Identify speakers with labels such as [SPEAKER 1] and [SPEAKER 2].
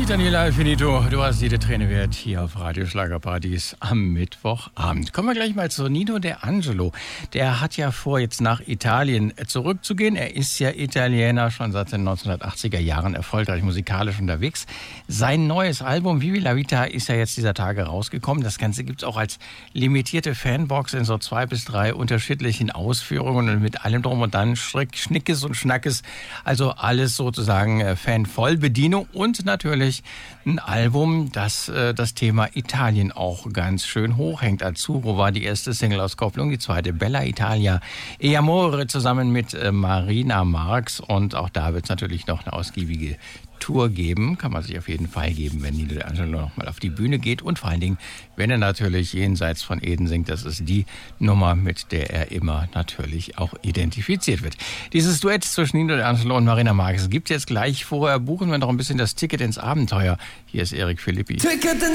[SPEAKER 1] Daniela Finito, du hast jede Träne wert hier auf Radio Schlagerpartys am Mittwochabend. Kommen wir gleich mal zu Nino D'Angelo. Der hat ja vor, jetzt nach Italien zurückzugehen. Er ist ja Italiener, schon seit den 1980er Jahren erfolgreich musikalisch unterwegs. Sein neues Album Vivi la Vita ist ja jetzt dieser Tage rausgekommen. Das Ganze gibt es auch als limitierte Fanbox in so 2 bis 3 unterschiedlichen Ausführungen und mit allem drum und dann Schnickes und Schnackes. Also alles sozusagen Fan-Vollbedienung und natürlich ein Album, das das Thema Italien auch ganz schön hochhängt. Azzurro war die erste Single-Auskopplung, die zweite Bella Italia, E Amore zusammen mit Marina Marx und auch da wird es natürlich noch eine ausgiebige Tour geben, kann man sich auf jeden Fall geben, wenn Nino D'Angelo noch mal auf die Bühne geht und vor allen Dingen, wenn er natürlich Jenseits von Eden singt, das ist die Nummer, mit der er immer natürlich auch identifiziert wird. Dieses Duett zwischen Nino D'Angelo und Marina Marx gibt es jetzt gleich. Vorher buchen wir noch ein bisschen das Ticket ins Abenteuer. Hier ist Erik Philippi.